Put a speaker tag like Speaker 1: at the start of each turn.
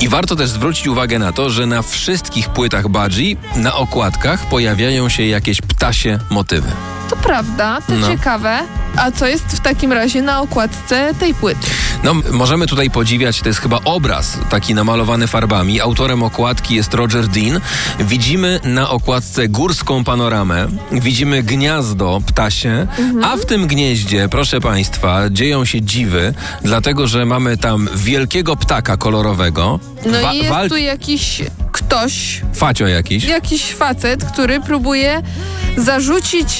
Speaker 1: I warto też zwrócić uwagę na to, że na wszystkich płytach Budgie na okładkach pojawiają się jakieś ptasie motywy.
Speaker 2: To prawda, to ciekawe. A co jest w takim razie na okładce tej płyty?
Speaker 1: No, możemy tutaj podziwiać, to jest chyba obraz taki namalowany farbami. Autorem okładki jest Roger Dean. Widzimy na okładce górską panoramę, widzimy gniazdo ptasie, a w tym gnieździe, proszę państwa, dzieją się dziwy, dlatego, że mamy tam wielkiego ptaka kolorowego.
Speaker 2: No i jest tu jakiś ktoś,
Speaker 1: Facio jakiś.
Speaker 2: jakiś facet, który próbuje zarzucić